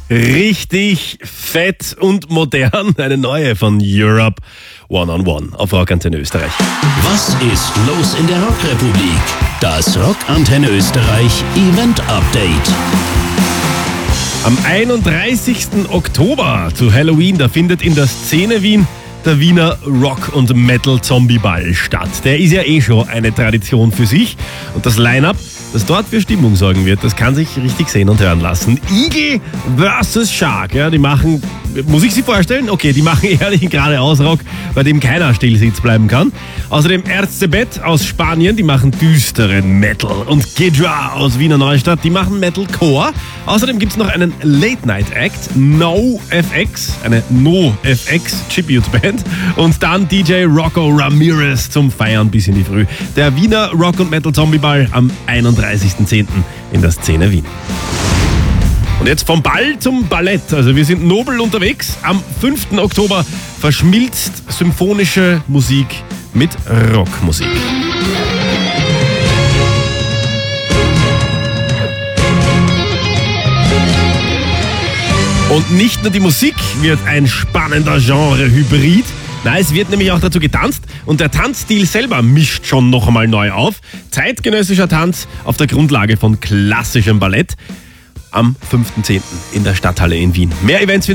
Richtig fett und modern. Eine neue von Europe, One on One auf Rock Antenne Österreich. Was ist los in der Rockrepublik? Das Rock Antenne Österreich Event Update. Am 31. Oktober zu Halloween, da findet in der Szene Wien der Wiener Rock- und Metal-Zombie-Ball statt. Der ist ja eh schon eine Tradition für sich. Und das Line-Up, das dort für Stimmung sorgen wird, das kann sich richtig sehen und hören lassen. Igel vs. Shark, ja, die machen, muss ich Sie vorstellen? Okay, die machen ehrlich geradeaus Rock, bei dem keiner still sitzen bleiben kann. Außerdem Erzebet aus Spanien, die machen düsteren Metal. Und Gedra aus Wiener Neustadt, die machen Metalcore. Außerdem gibt es noch einen Late-Night-Act, NoFX, eine NoFX-Tribute-Band. Und dann DJ Rocco Ramirez zum Feiern bis in die Früh. Der Wiener Rock- und Metal-Zombie-Ball am 31.10. in der Szene Wien. Und jetzt vom Ball zum Ballett. Also wir sind nobel unterwegs. Am 5. Oktober verschmilzt symphonische Musik mit Rockmusik. Und nicht nur die Musik wird ein spannender Genre-Hybrid. Nein, es wird nämlich auch dazu getanzt und der Tanzstil selber mischt schon noch einmal neu auf. Zeitgenössischer Tanz auf der Grundlage von klassischem Ballett am 5.10. in der Stadthalle in Wien. Mehr Events